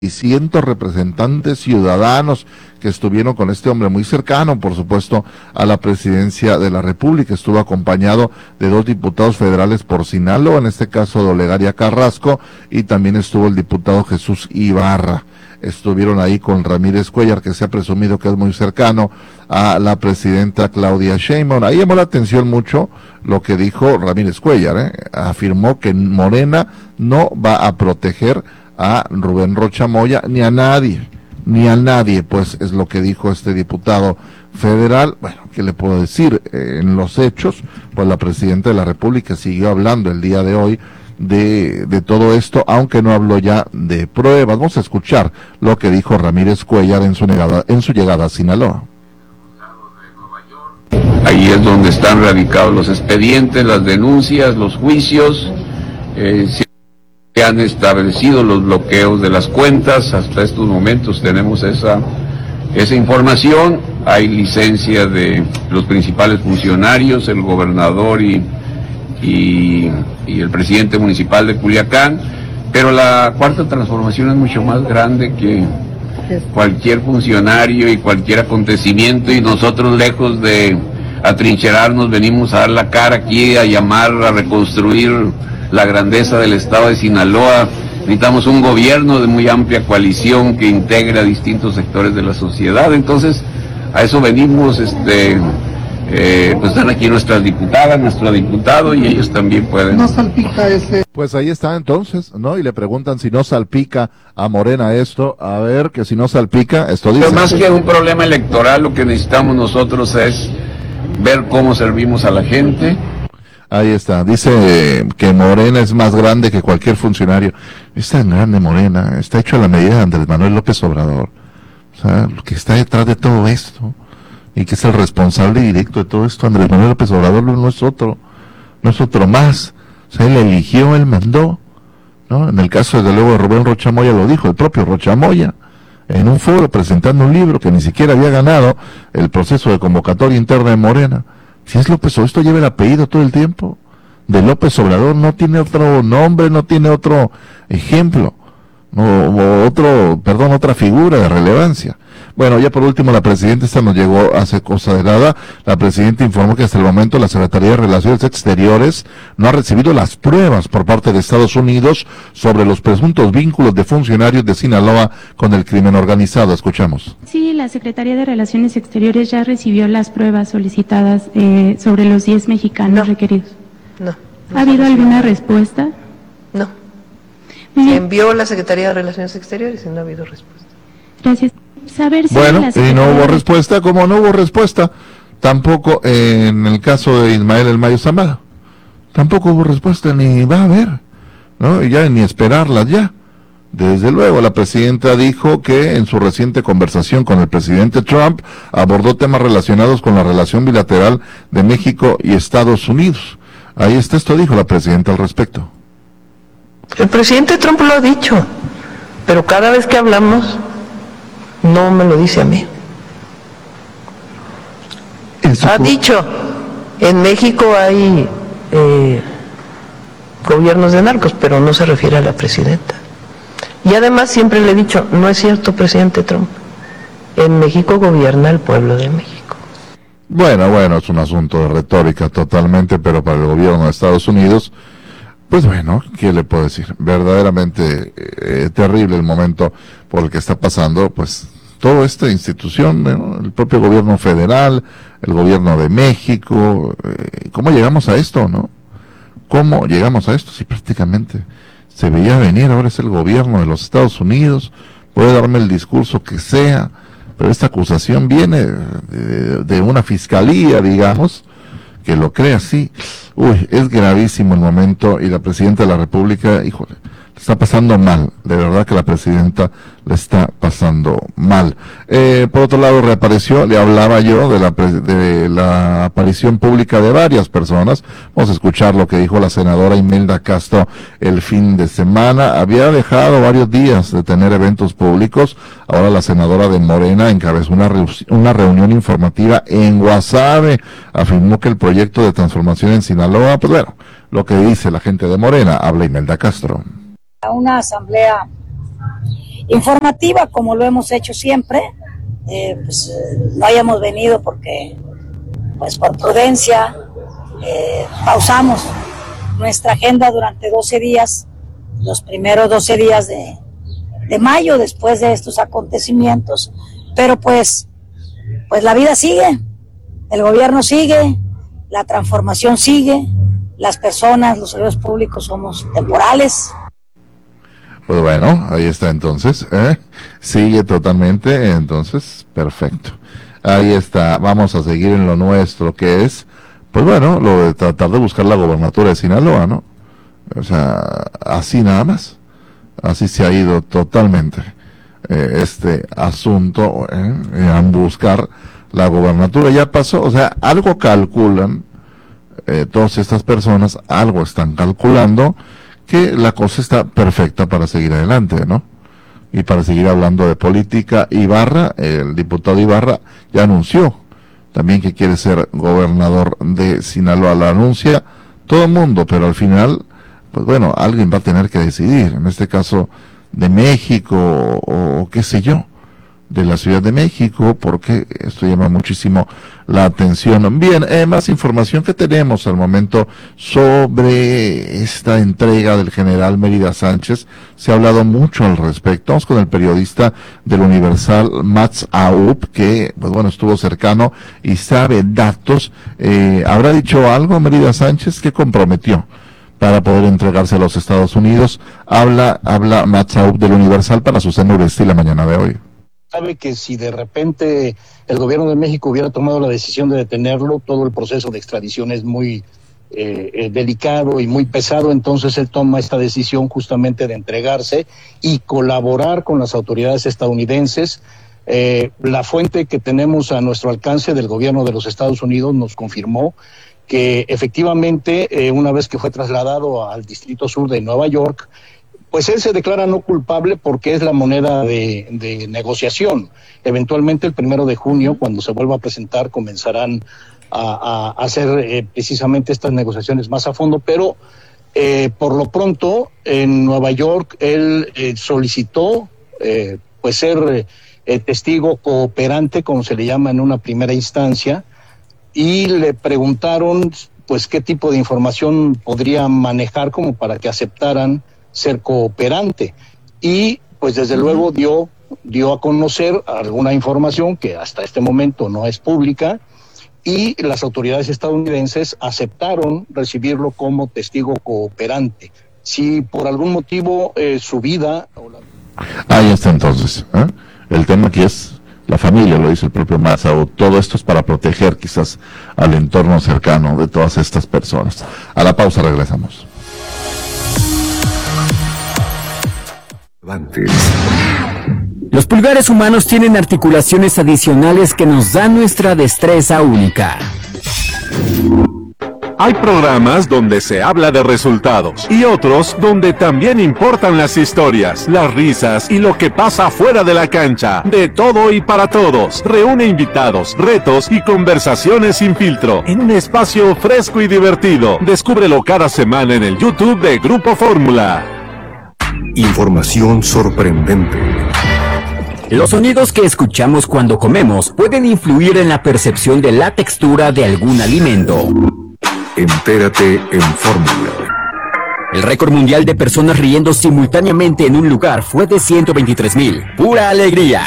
y cientos representantes ciudadanos que estuvieron con este hombre muy cercano, por supuesto, a la presidencia de la República. Estuvo acompañado de 2 diputados federales por Sinaloa, en este caso de Olegaria Carrasco, y también estuvo el diputado Jesús Ibarra. Estuvieron ahí con Ramírez Cuellar, que se ha presumido que es muy cercano a la presidenta Claudia Sheinbaum. Ahí llamó la atención mucho lo que dijo Ramírez Cuellar, Afirmó que Morena no va a proteger a Rubén Rocha Moya ni a nadie, pues es lo que dijo este diputado federal. Bueno, ¿qué le puedo decir? En los hechos, pues la presidenta de la República siguió hablando el día de hoy de todo esto, aunque no habló ya de pruebas. Vamos a escuchar lo que dijo Ramírez Cuellar en su llegada a Sinaloa. Ahí es donde están radicados los expedientes, las denuncias, los juicios. Se han establecido los bloqueos de las cuentas. Hasta estos momentos tenemos esa información. Hay licencia de los principales funcionarios, el gobernador y el presidente municipal de Culiacán, pero la Cuarta Transformación es mucho más grande que cualquier funcionario y cualquier acontecimiento, y nosotros, lejos de atrincherarnos, venimos a dar la cara aquí, a llamar a reconstruir la grandeza del estado de Sinaloa. Necesitamos un gobierno de muy amplia coalición que integre a distintos sectores de la sociedad. Entonces, a eso venimos. Pues están aquí nuestras diputadas, nuestro diputado, y ellos también pueden. ¿No salpica ese? Pues ahí está entonces, ¿no? Y le preguntan si no salpica a Morena esto. A ver, que si no salpica, esto dice. Pero más que un problema electoral, lo que necesitamos nosotros es ver cómo servimos a la gente. Ahí está, dice que Morena es más grande que cualquier funcionario. Es tan grande Morena, está hecho a la medida de Andrés Manuel López Obrador. O sea, lo que está detrás de todo esto, y que es el responsable directo de todo esto, Andrés Manuel López Obrador no es otro más. O sea, él eligió, él mandó, ¿no? En el caso, desde luego, de Rubén Rocha Moya lo dijo, el propio Rocha Moya, en un foro presentando un libro que ni siquiera había ganado el proceso de convocatoria interna de Morena. Si es López Obrador, esto lleva el apellido todo el tiempo de López Obrador, no tiene otro nombre, no tiene otro ejemplo, otra figura de relevancia. Bueno, ya por último, la presidenta, esta nos llegó hace cosa de nada, la presidenta informó que hasta el momento la Secretaría de Relaciones Exteriores no ha recibido las pruebas por parte de Estados Unidos sobre los presuntos vínculos de funcionarios de Sinaloa con el crimen organizado. Escuchamos. Sí, la Secretaría de Relaciones Exteriores ya recibió las pruebas solicitadas sobre los 10 mexicanos requeridos. No. ¿Ha habido alguna respuesta? No. Se envió la Secretaría de Relaciones Exteriores y no ha habido respuesta. Gracias. Saber si bueno, y no hubo respuesta, como no hubo respuesta, tampoco en el caso de Ismael El Mayo Zambada. Tampoco hubo respuesta, ni va a haber, ¿no? Y ya ni esperarlas ya. Desde luego, la presidenta dijo que en su reciente conversación con el presidente Trump abordó temas relacionados con la relación bilateral de México y Estados Unidos. Ahí está, esto dijo la presidenta al respecto. El presidente Trump lo ha dicho, pero cada vez que hablamos no me lo dice a mí. Ha dicho, en México hay gobiernos de narcos, pero no se refiere a la presidenta. Y además siempre le he dicho, no es cierto, presidente Trump, en México gobierna el pueblo de México. Bueno, es un asunto de retórica totalmente, pero para el gobierno de Estados Unidos, pues bueno, ¿qué le puedo decir? Verdaderamente terrible el momento por el que está pasando, pues, toda esta institución, ¿no? El propio gobierno federal, el gobierno de México. ¿Cómo llegamos a esto, no? ¿Cómo llegamos a esto? Si prácticamente se veía venir, ahora es el gobierno de los Estados Unidos, puede darme el discurso que sea, pero esta acusación viene de una fiscalía, digamos, que lo cree así. Uy, es gravísimo el momento, y la presidenta de la República, híjole, está pasando mal, de verdad que la presidenta le está pasando mal. Por otro lado, reapareció, le hablaba yo de la aparición pública de varias personas. Vamos a escuchar lo que dijo la senadora Imelda Castro el fin de semana. Había dejado varios días de tener eventos públicos. Ahora la senadora de Morena encabezó una reunión informativa en Guasave. Afirmó que el proyecto de transformación en Sinaloa, pues bueno, lo que dice la gente de Morena, habla Imelda Castro. A una asamblea informativa, como lo hemos hecho siempre. No hayamos venido porque, pues por prudencia, pausamos nuestra agenda durante 12 días, los primeros 12 días de mayo, después de estos acontecimientos, pero pues la vida sigue, el gobierno sigue, la transformación sigue, las personas, los servidores públicos somos temporales. Pues bueno, ahí está entonces, sigue totalmente, entonces, perfecto. Ahí está, vamos a seguir en lo nuestro, que es, pues bueno, lo de tratar de buscar la gobernatura de Sinaloa, ¿no? O sea, así nada más, así se ha ido totalmente este asunto, en buscar la gobernatura. Ya pasó, o sea, algo calculan, todas estas personas, algo están calculando, que la cosa está perfecta para seguir adelante, ¿no? Y para seguir hablando de política. Ibarra, el diputado Ibarra, ya anunció también que quiere ser gobernador de Sinaloa. Lo anuncia todo el mundo, pero al final, pues bueno, alguien va a tener que decidir, en este caso de México o qué sé yo, de la Ciudad de México, porque esto llama muchísimo la atención. Bien, más información que tenemos al momento sobre esta entrega del general Mérida Sánchez. Se ha hablado mucho al respecto. Vamos con el periodista del Universal, Mats Aup, que, pues bueno, estuvo cercano y sabe datos. ¿Habrá dicho algo Mérida Sánchez que comprometió para poder entregarse a los Estados Unidos? Habla Mats Aup del Universal para Susana Uresti la mañana de hoy. Sabe que si de repente el gobierno de México hubiera tomado la decisión de detenerlo, todo el proceso de extradición es muy delicado y muy pesado, entonces él toma esta decisión justamente de entregarse y colaborar con las autoridades estadounidenses. La fuente que tenemos a nuestro alcance del gobierno de los Estados Unidos nos confirmó que efectivamente una vez que fue trasladado al Distrito Sur de Nueva York, pues él se declara no culpable porque es la moneda de negociación. Eventualmente el 1 de junio, cuando se vuelva a presentar, comenzarán a hacer precisamente estas negociaciones más a fondo, pero por lo pronto en Nueva York él solicitó pues ser testigo cooperante, como se le llama en una primera instancia, y le preguntaron pues qué tipo de información podría manejar como para que aceptaran ser cooperante, y pues desde luego dio a conocer alguna información que hasta este momento no es pública, y las autoridades estadounidenses aceptaron recibirlo como testigo cooperante. Si por algún motivo su vida... Ahí está entonces, el tema aquí es la familia, lo dice el propio Mazzao. Todo esto es para proteger quizás al entorno cercano de todas estas personas. A la pausa regresamos. Los pulgares humanos tienen articulaciones adicionales que nos dan nuestra destreza única. Hay programas donde se habla de resultados y otros donde también importan las historias, las risas y lo que pasa fuera de la cancha. De todo y para todos. Reúne invitados, retos y conversaciones sin filtro en un espacio fresco y divertido. Descúbrelo cada semana en el YouTube de Grupo Fórmula. Información sorprendente. Los sonidos que escuchamos cuando comemos pueden influir en la percepción de la textura de algún alimento. Entérate en Fórmula. El récord mundial de personas riendo simultáneamente en un lugar fue de 123,000. ¡Pura alegría!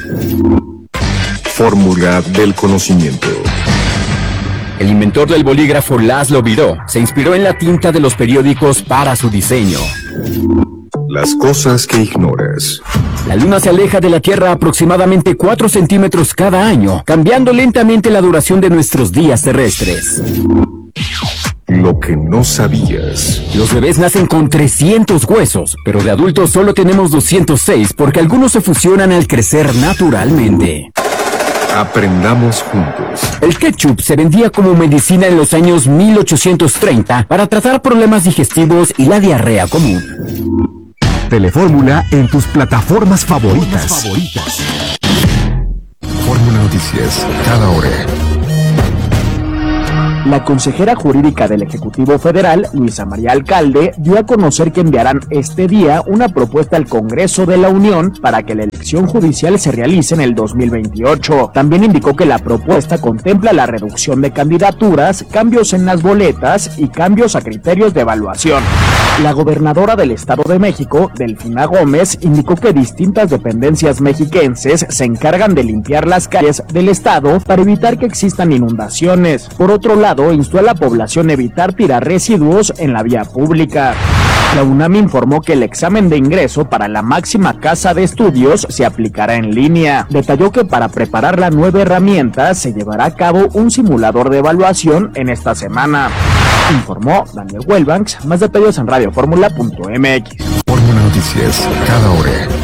Fórmula del conocimiento. El inventor del bolígrafo Laszlo Biró se inspiró en la tinta de los periódicos para su diseño. Las cosas que ignoras. La Luna se aleja de la Tierra aproximadamente 4 centímetros cada año, cambiando lentamente la duración de nuestros días terrestres. Lo que no sabías. Los bebés nacen con 300 huesos, pero de adultos solo tenemos 206 porque algunos se fusionan al crecer naturalmente. Aprendamos juntos. El ketchup se vendía como medicina en los años 1830 para tratar problemas digestivos y la diarrea común. Telefórmula en tus plataformas favoritas. Fórmula Noticias, cada hora. La consejera jurídica del Ejecutivo Federal, Luisa María Alcalde, dio a conocer que enviarán este día una propuesta al Congreso de la Unión para que la elección judicial se realice en el 2028. También indicó que la propuesta contempla la reducción de candidaturas, cambios en las boletas y cambios a criterios de evaluación. La gobernadora del Estado de México, Delfina Gómez, indicó que distintas dependencias mexiquenses se encargan de limpiar las calles del estado para evitar que existan inundaciones. Por otro lado, instó a la población a evitar tirar residuos en la vía pública. La UNAM informó que el examen de ingreso para la máxima casa de estudios se aplicará en línea. Detalló que para preparar la nueva herramienta se llevará a cabo un simulador de evaluación en esta semana. Informó Daniel Huelbanks. Más detalles en radioformula.mx. Fórmula Noticias, cada hora.